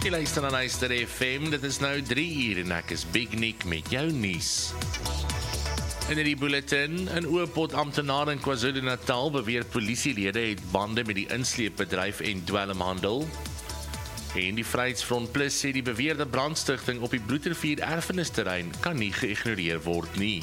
Jy luister na Luister FM, dit is nou 3 uur en ek is Big Nick met jou nuus. In die bulletin, 'n oopbod amptenaar in KwaZulu-Natal beweer polisielede het bande met die insleepbedryf en dwelmhandel. En die Vryheidsfront Plus sê die beweerde brandstigting op die Bloedrivier erfenisterrein kan nie geïgnoreer word nie.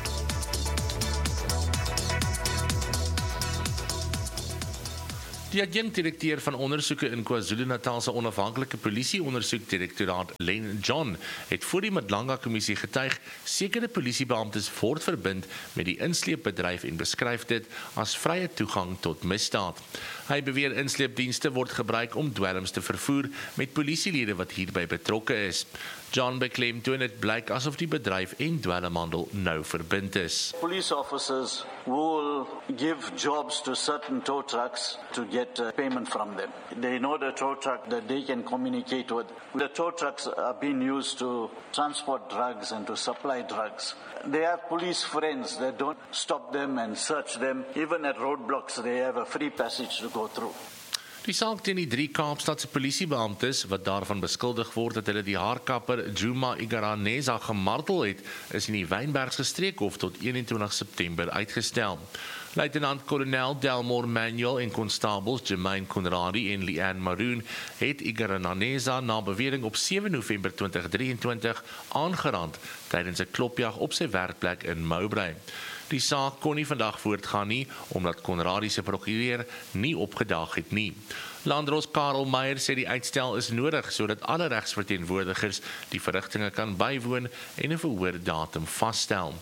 Die adjunkt-direkteur van ondersoeke in KwaZulu-Natal se onafhanklike polisieondersoekdirektoraat, Len John, het voor die Madlanga-kommissie getuig sekere polisiebeamptes word verbind met die insleepbedryf en beskryf dit as vrye toegang tot misdaad. Hy beweer insleepdienste word gebruik om dwelms te vervoer met polisielede wat hierby betrokke is. John beklemtoon dit blyk asof die bedryf en dwelmhandel nou verbind is. Police officers will give jobs to certain tow trucks to get payment from them. They know the tow truck that they can communicate with. The tow trucks are being used to transport drugs and to supply drugs. They have police friends that don't stop them and search them. Even at roadblocks, they have a free passage to go through. Die saak teen die 3 Kaapstadse polisiebeamptes wat daarvan beskuldig word dat hulle die haarkapper Juma Igaraneza gemartel het, is in die Wynbergse streekhof tot 21 September uitgestel. Luitenant-kolonel Delmore Manuel en konstabels Jermaine Conradi en Leanne Maroon het Igaraneza na bewering op 7 November 2023 aangerand tydens 'n klopjag op sy werkplek in Mowbray. Die saak kon nie vandag voortgaan nie, omdat Conradi se prokureur nie opgedaag het nie. Landros Karel Meyer sê die uitstel is nodig sodat alle regsverteenwoordigers die verrigtinge kan bywoon en 'n verhoordatum vasstel.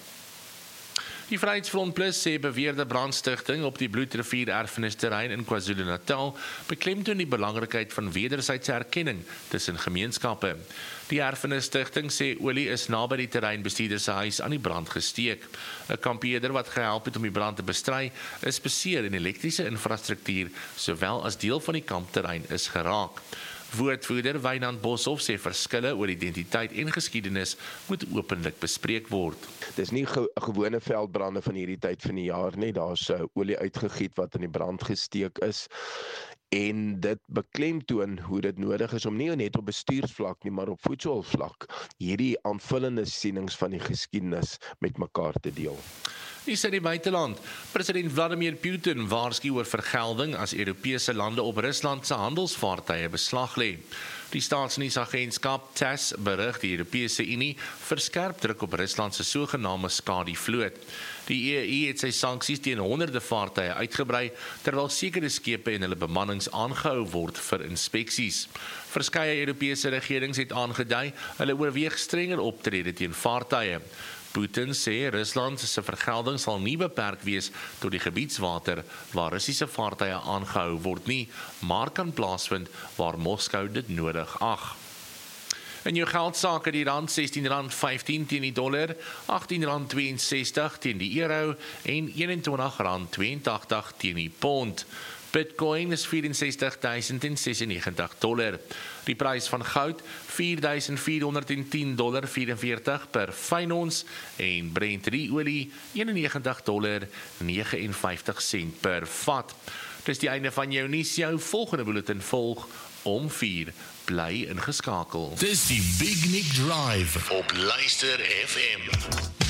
Die Vryheidsfront Plus sê beweerde brandstigting op die Bloedrivier erfenisterrein in KwaZulu-Natal beklemtoon die belangrikheid van wederwysige erkenning tussen gemeenskappe. Die erfenisstichting sê olie is naby die terreinbestuurder se huis aan die brand gesteek. 'n Kampeerder wat gehelp het om die brand te bestry, is beseer en elektriese infrastruktuur sowel as deel van die kampterrein is geraak. Woordvoerder Wynand Boshoff sê verskille oor identiteit en geskiedenis moet openlik bespreek word. Dis nie gewone veldbrande van hierdie tyd van die jaar nie, daar's olie uitgegiet wat in die brand gesteek is. En dit beklemtoon hoe dit nodig is om nie net op bestuursvlak nie, maar op voedselvlak hierdie aanvullende sienings van die geskiedenis met mekaar te deel. Dis in die buiteland. President Vladimir Putin waarsku oor vergelding as Europese lande op Rusland se handelsvaartuie beslag lê. Die staatsnuusagentskap TASS berig die Europese Unie verskerp druk op Rusland se sogenaamde Skadi-vloot. Die EU het sy sanksies teen honderde vaartuie uitgebrei, terwyl sekere skepe en hulle bemannings aangehou word vir inspeksies. Verskeie Europese regerings het aangedui hulle oorweeg strenger optrede teen vaartuie. Putin sê Rusland se vergelding sal nie beperk wees tot die gebiedswater waar Russiese vaartuie aangehou word nie, maar kan plaasvind waar Moskou dit nodig ag. In jou geldsake die rand R16.15 teen die dollar, R18.62 teen die euro en R21.82 teen die pond. Bitcoin is $64,096. Die prys van goud $4,410.44 per fyn ons en Brent olie $91.59 per vat. Dis die einde van jou nuus. Jou volgende bulletin volg om 4. Bly ingeskakel. Dis die Big Nick Drive op Luister FM.